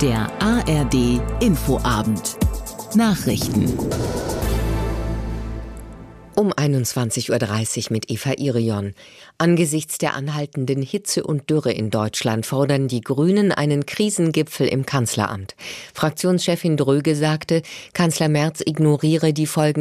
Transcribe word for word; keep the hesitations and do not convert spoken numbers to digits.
Der A R D Infoabend. Nachrichten. Um einundzwanzig Uhr dreißig mit Eva Irion. Angesichts der anhaltenden Hitze und Dürre in Deutschland fordern die Grünen einen Krisengipfel im Kanzleramt. Fraktionschefin Dröge sagte, Kanzler Merz ignoriere die Folgen